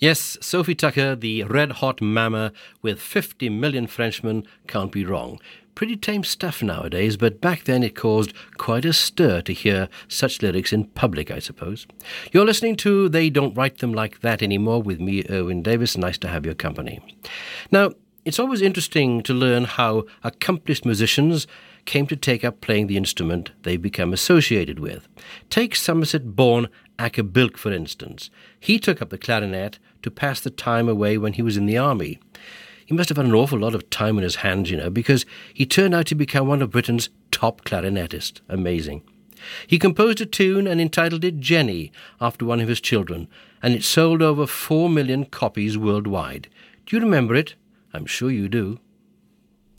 Yes, Sophie Tucker, the red-hot mama with 50 million Frenchmen, can't be wrong. Pretty tame stuff nowadays, but back then it caused quite a stir to hear such lyrics in public, I suppose. You're listening to They Don't Write Them Like That Anymore with me, Erwin Davis. Nice to have your company. Now, it's always interesting to learn how accomplished musicians came to take up playing the instrument they've become associated with. Take Somerset-born Acker Bilk, for instance. He took up the clarinet to pass the time away when he was in the army. He must have had an awful lot of time on his hands, because he turned out to become one of Britain's top clarinetists. Amazing. He composed a tune and entitled it Jenny, after one of his children, and it sold over 4 million copies worldwide. Do you remember it? I'm sure you do.